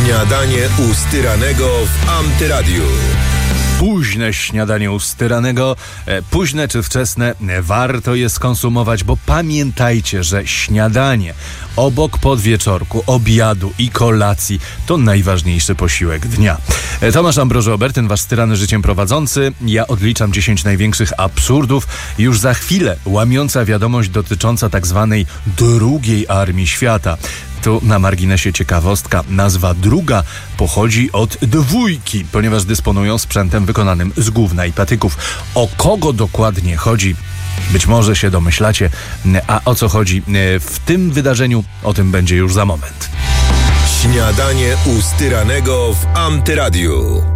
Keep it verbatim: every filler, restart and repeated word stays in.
Śniadanie u Styranego w Antyradiu. Późne śniadanie u Styranego, e, późne czy wczesne, e, warto je skonsumować, bo pamiętajcie, że śniadanie obok podwieczorku, obiadu i kolacji to najważniejszy posiłek dnia. E, Tomasz Ambroży-Obertyn, wasz Styrany życiem prowadzący. Ja odliczam dziesięć największych absurdów. Już za chwilę łamiąca wiadomość dotycząca tak zwanej drugiej armii świata. Tu na marginesie ciekawostka. Nazwa druga pochodzi od dwójki, ponieważ dysponują sprzętem wykonanym z gówna i patyków. O kogo dokładnie chodzi? Być może się domyślacie, a o co chodzi w tym wydarzeniu, o tym będzie już za moment. Śniadanie u Styranego w Antyradiu.